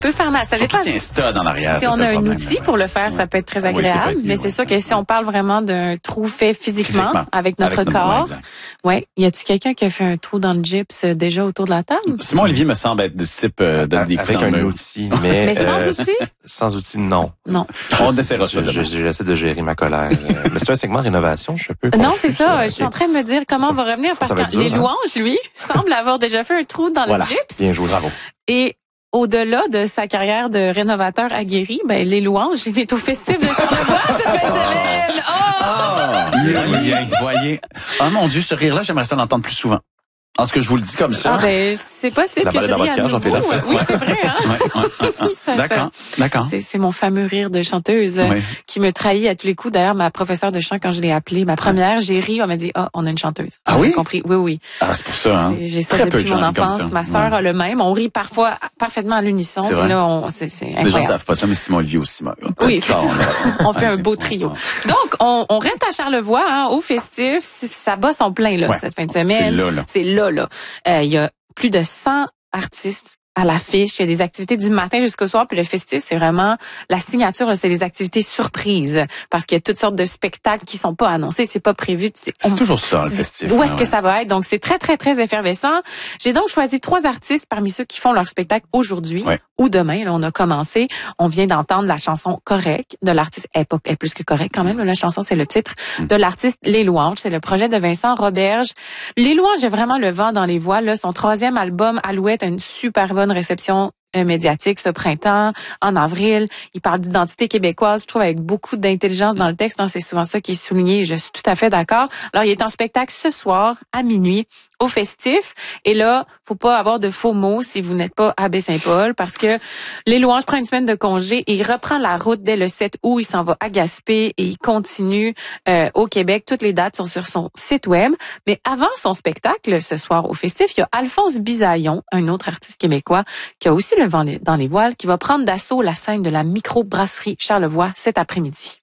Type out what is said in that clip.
peut faire mal. Ça Surtout dépend. si y a un stud en arrière. Si on a un outil pour le faire, ça peut être très agréable. Mais c'est sûr que si on parle vraiment d'un trou fait physiquement avec notre corps. Ouais. Y a-tu quelqu'un qui a fait un trou dans le gyps déjà autour de la table? Simon Olivier me semble être du type de des avec un outil, mais sans outil? Sans outil, non. Non. On essaiera ça. J'essaie de gérer ma colère. Mais c'est un segment de rénovation, je suis un peu confus. Non, c'est ça. Je suis en train de me dire comment on va revenir parce que les louanges, lui, semble avoir déjà fait un trou dans le gyps. Bien joué, bravo. Et au-delà de sa carrière de rénovateur aguerri, ben les louanges, il est au festif de Charlevoix cette fin de semaine. Voyez. Ah mon Dieu, ce rire-là, j'aimerais ça l'entendre plus souvent. En tout cas, je vous le dis comme ça. Ah ben, c'est possible que je rie à nouveau. Oui, c'est vrai, hein? D'accord. C'est mon fameux rire de chanteuse qui me trahit à tous les coups. D'ailleurs, ma professeure de chant, quand je l'ai appelée, ma première, j'ai ri, on m'a dit, on a une chanteuse. Ah oui? J'ai compris. Oui. Ah, c'est pour ça, hein? J'ai ça depuis mon enfance. Ma sœur a le même. On rit parfois parfaitement à l'unisson. Puis là, c'est incroyable. Les gens savent pas ça, mais Simon Olivier aussi. Oui, c'est ça. On fait un beau trio. Donc, on reste à Charlevoix, hein, au festif. Ça bat son plein, là, cette fin de semaine. C'est là. Il y a plus de 100 artistes à l'affiche. Il y a des activités du matin jusqu'au soir. Puis le festif, c'est vraiment la signature. Là, c'est les activités surprises parce qu'il y a toutes sortes de spectacles qui sont pas annoncés. C'est pas prévu. C'est toujours ça, le festif. Où est-ce que ça va être? Donc, c'est très, très, très effervescent. J'ai donc choisi 3 artistes parmi ceux qui font leur spectacle aujourd'hui ou demain. Là, on a commencé. On vient d'entendre la chanson Correct de l'artiste. Elle est plus que correcte quand même. La chanson, c'est le titre de l'artiste Les Louanges. C'est le projet de Vincent Roberge. Les Louanges, j'ai vraiment le vent dans les voiles. Là, son 3e album, Alouette, a une super bonne réception médiatique ce printemps, en avril. Il parle d'identité québécoise, je trouve, avec beaucoup d'intelligence dans le texte. Hein, c'est souvent ça qui est souligné et je suis tout à fait d'accord. Alors, il est en spectacle ce soir à minuit au festif. Et là, faut pas avoir de faux mots si vous n'êtes pas à Baie-Saint-Paul parce que Les Louanges prend une semaine de congé et il reprend la route dès le 7 août. Il s'en va à Gaspé et il continue au Québec. Toutes les dates sont sur son site web. Mais avant son spectacle ce soir au festif, il y a Alphonse Bisaillon, un autre artiste québécois qui a aussi le vent dans les voiles, qui va prendre d'assaut la scène de la microbrasserie Charlevoix cet après-midi.